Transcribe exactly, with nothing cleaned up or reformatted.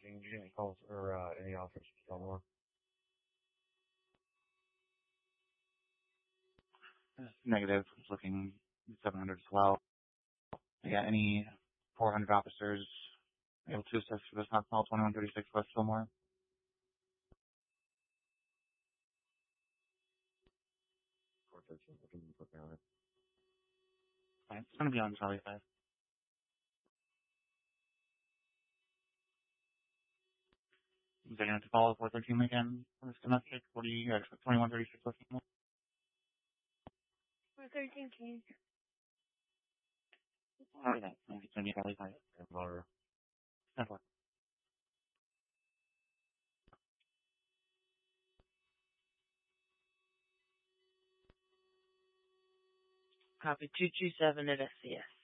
Did you get any calls or uh, any offers for more? Negative. It's looking seven hundred as well. Yeah, any four hundred officers able to assist for this not call twenty-one thirty-six West Fillmore? four thirteen, looking to put me on it. Right, it's going to be on Charlie five. Is that going to follow four thirteen again for this domestic? What do you expect? twenty-one thirty-six West Fillmore? four thirteen, please. Alright, that. I think it's going to be Charlie five. And lower. That's what. Copy two two seven at S C S.